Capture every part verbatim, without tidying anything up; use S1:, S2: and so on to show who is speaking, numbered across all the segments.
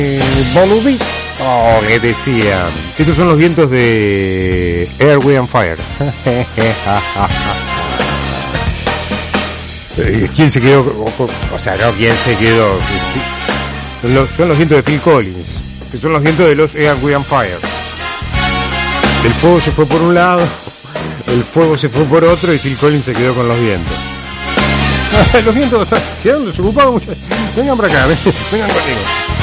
S1: Boludito, oh, le decía. Esos son los vientos de Air, Wind and Fire. ¿Quién se quedó? O sea, no, ¿quién se quedó? Son los, son los vientos de Phil Collins, que son los vientos de los Air, Wind and Fire. El fuego se fue por un lado, el fuego se fue por otro y Phil Collins se quedó con los vientos. Los vientos quedaron desocupados, muchachos. Vengan para acá, vengan conmigo.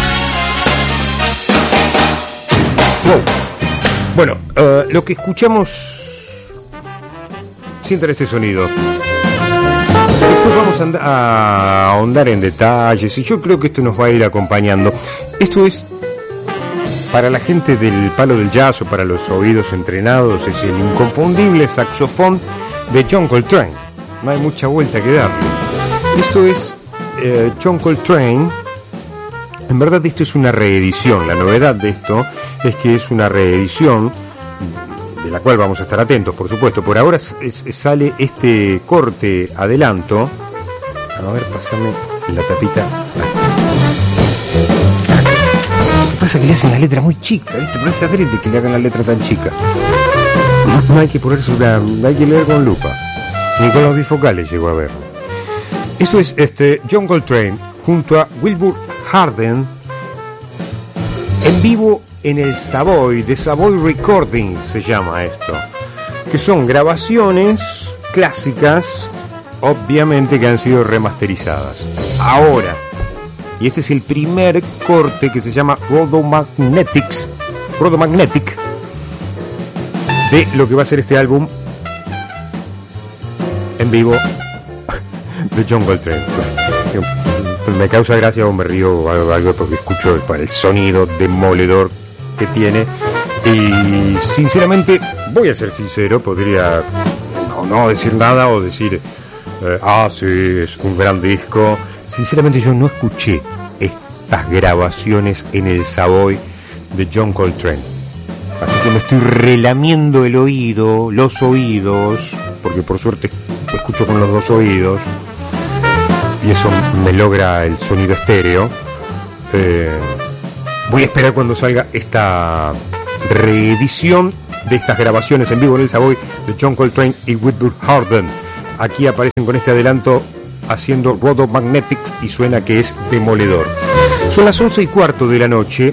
S1: Wow. Bueno, uh, lo que escuchamos, sientan este sonido. Después vamos a, and- a ahondar en detalles y yo creo que esto nos va a ir acompañando. Esto es para la gente del palo del jazz o para los oídos entrenados, es el inconfundible saxofón de John Coltrane. No hay mucha vuelta que darle. Esto es eh, John Coltrane. En verdad esto es una reedición. La novedad de esto es que es una reedición de la cual vamos a estar atentos, por supuesto. Por ahora es, es, sale este corte adelanto. A ver, pasame la tapita. Lo que pasa es que le hacen la letra muy chica, ¿viste? Parece adrede que le hagan la letra tan chica. No, no hay que ponerse una... No hay que leer con lupa. Ni con los bifocales llegó a ver. Esto es este John Coltrane junto a Wilbur Harden en vivo en el Savoy, de Savoy Recording se llama esto, que son grabaciones clásicas, obviamente que han sido remasterizadas. Ahora, y este es el primer corte que se llama Rodomagnetics, Rodomagnetic, de lo que va a ser este álbum en vivo de John Coltrane. Me causa gracia o me río algo, algo porque escucho el, el sonido demoledor que tiene y sinceramente, voy a ser sincero, podría no, no decir nada o decir eh, ah sí, es un gran disco. Sinceramente yo no escuché estas grabaciones en el Savoy de John Coltrane, así que me estoy relamiendo el oído, los oídos, porque por suerte escucho con los dos oídos y eso me logra el sonido estéreo. Eh, voy a esperar cuando salga esta reedición de estas grabaciones en vivo en el Savoy de John Coltrane y Wilbur Harden. Aquí aparecen con este adelanto haciendo Rodomagnetics y suena que es demoledor. Son las once y cuarto de la noche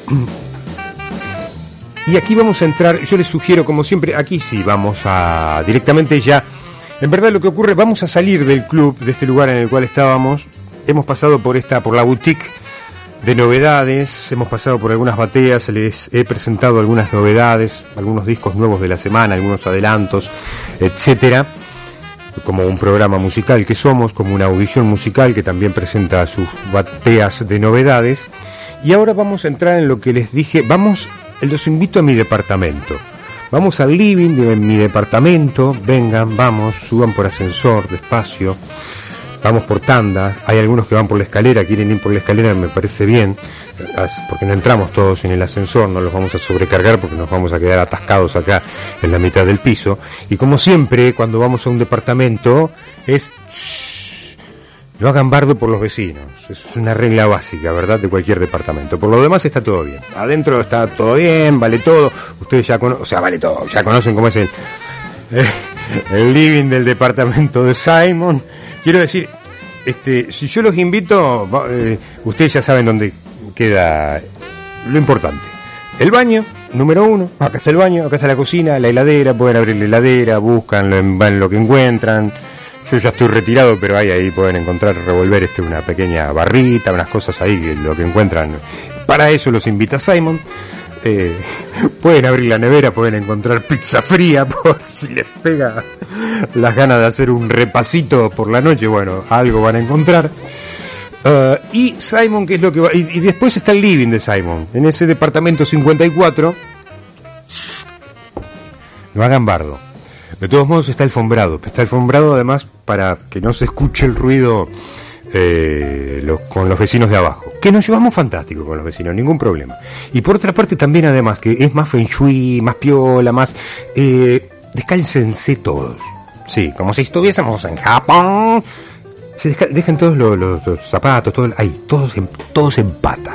S1: y aquí vamos a entrar. Yo les sugiero, como siempre, aquí sí vamos a directamente ya. En verdad lo que ocurre, vamos a salir del club, de este lugar en el cual estábamos. Hemos pasado por esta, por la boutique de novedades, hemos pasado por algunas bateas, les he presentado algunas novedades, algunos discos nuevos de la semana, algunos adelantos, etcétera. Como un programa musical que somos, como una audición musical que también presenta sus bateas de novedades. Y ahora vamos a entrar en lo que les dije, vamos, los invito a mi departamento. Vamos al living de mi departamento, vengan, vamos, suban por ascensor, despacio, vamos por tanda, hay algunos que van por la escalera, quieren ir por la escalera, me parece bien, porque no entramos todos en el ascensor, no los vamos a sobrecargar porque nos vamos a quedar atascados acá en la mitad del piso, y como siempre, cuando vamos a un departamento, es... no hagan bardo por los vecinos, es una regla básica, ¿verdad?, de cualquier departamento. Por lo demás está todo bien, adentro está todo bien, vale todo, ustedes ya conocen, o sea, vale todo, ya conocen cómo es el, eh, el living del departamento de Simon. Quiero decir, este, si yo los invito, eh, ustedes ya saben dónde queda lo importante. El baño, número uno, acá está el baño, acá está la cocina, la heladera, pueden abrir la heladera, buscan, van lo que encuentran. Yo ya estoy retirado, pero ahí, ahí pueden encontrar, revolver este, una pequeña barrita, unas cosas ahí, que lo que encuentran. Para eso los invita Simon. Eh, pueden abrir la nevera, pueden encontrar pizza fría, por si les pega las ganas de hacer un repasito por la noche. Bueno, algo van a encontrar. Uh, y Simon, ¿qué es lo que va? Y, y después está el living de Simon, en ese departamento cincuenta y cuatro. No hagan bardo. De todos modos está alfombrado, está alfombrado además para que no se escuche el ruido eh, los, con los vecinos de abajo, que nos llevamos fantástico con los vecinos, ningún problema. Y por otra parte también además que es más feng shui, más piola, más... Eh, descálcense todos, sí, como si estuviésemos en Japón. Se deja, dejen todos los, los, los zapatos, todo, ahí, todos en, todos en pata,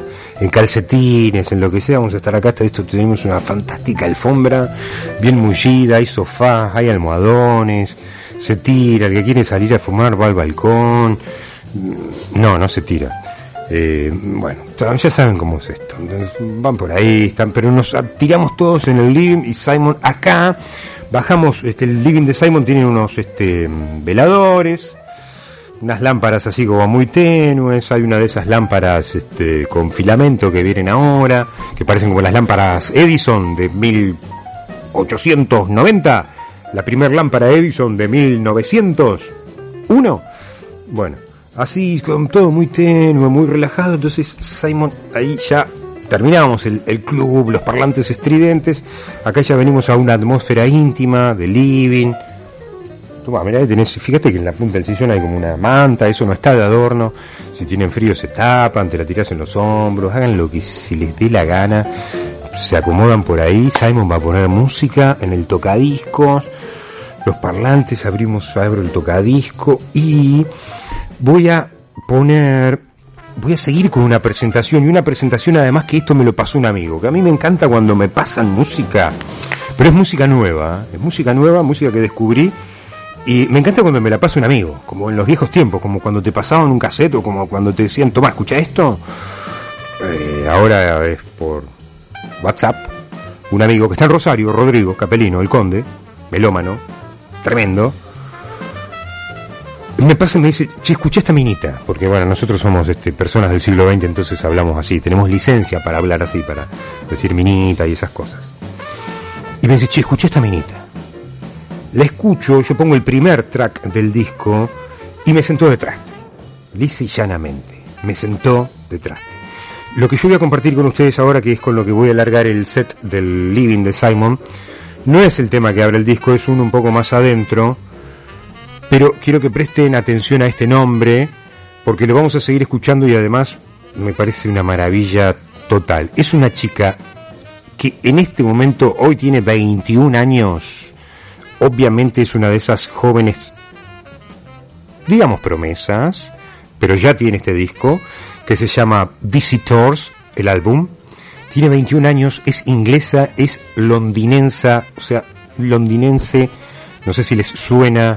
S1: en calcetines, en lo que sea, vamos a estar acá. Hasta esto tenemos una fantástica alfombra, bien mullida, hay sofás, hay almohadones, se tira, el que quiere salir a fumar va al balcón. No, no se tira. Eh, bueno, ya saben cómo es esto. Entonces, van por ahí, están, pero nos tiramos todos en el living y Simon acá. Bajamos, este, el living de Simon tiene unos este, veladores, unas lámparas así como muy tenues. Hay una de esas lámparas este, con filamento que vienen ahora, que parecen como las lámparas Edison de mil ochocientos noventa, la primera lámpara Edison de mil novecientos uno. Bueno, así con todo muy tenue, muy relajado. Entonces Simon, ahí ya terminamos el, el club, los parlantes estridentes. Acá ya venimos a una atmósfera íntima de living. Toma, mirá, tenés, fíjate que en la punta del sillón hay como una manta, eso no está de adorno. Si tienen frío se tapan, te la tirás en los hombros, hagan lo que se les dé la gana, se acomodan por ahí. Simon va a poner música en el tocadiscos, los parlantes, abrimos, abro el tocadisco y voy a poner, voy a seguir con una presentación, y una presentación además que esto me lo pasó un amigo, que a mí me encanta cuando me pasan música, pero es música nueva, es música nueva, música que descubrí. Y me encanta cuando me la pasa un amigo, como en los viejos tiempos, como cuando te pasaban un cassette o como cuando te decían, toma, escucha esto. Eh, ahora es por WhatsApp. Un amigo que está en Rosario, Rodrigo Capelino, el conde, melómano, tremendo. Me pasa y me dice, che, escuché esta minita, porque bueno, nosotros somos este, personas del siglo veinte, entonces hablamos así, tenemos licencia para hablar así, para decir minita y esas cosas. Y me dice, che, escuché esta minita. La escucho, yo pongo el primer track del disco y me sentó de traste, lisa y llanamente, me sentó de traste. Lo que yo voy a compartir con ustedes ahora, que es con lo que voy a alargar el set del living de Simon, no es el tema que abre el disco, es uno un poco más adentro, pero quiero que presten atención a este nombre, porque lo vamos a seguir escuchando y además me parece una maravilla total. Es una chica que en este momento, hoy tiene veintiún años, obviamente es una de esas jóvenes, digamos promesas, pero ya tiene este disco, que se llama Visitors, el álbum. Tiene veintiún años, es inglesa, es londinense, o sea, londinense, no sé si les suena.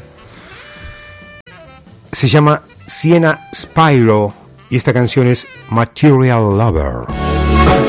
S1: Se llama Sienna Spiro y esta canción es Material Lover.